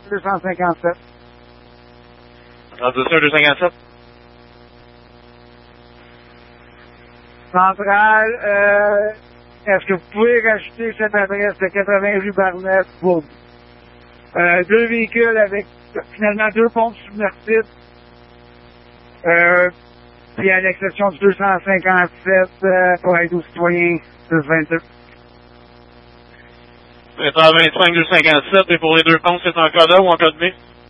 257. 32 257. Centrale, est-ce que vous pouvez rajouter cette adresse de 80 rue Barnett pour 2 véhicules avec finalement 2 pompes submersibles, puis à l'exception du 257 pour aide aux citoyens 622. C'est en 25 257 et pour les 2 pompes, c'est en code A ou en code B?